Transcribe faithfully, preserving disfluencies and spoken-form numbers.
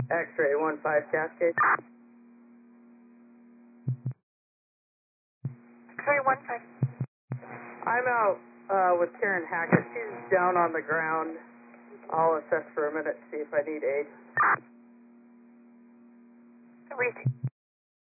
X-ray one five Cascade. X-ray one five. I'm out uh, with Karen Hackett. She's down on the ground. I'll assess for a minute to see if I need aid. We